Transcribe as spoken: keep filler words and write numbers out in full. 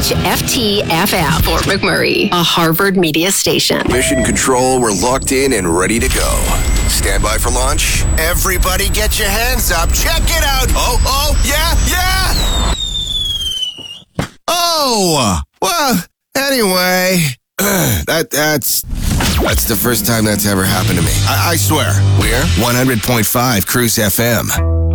H F T F F, Fort McMurray, a Harvard media station. Mission Control, we're locked in and ready to go. Stand by for launch. Everybody get your hands up. Check it out. Oh, oh, yeah, yeah. Oh, well, anyway, that that's that's the first time that's ever happened to me. I, I swear. We're one hundred point five Cruise F M.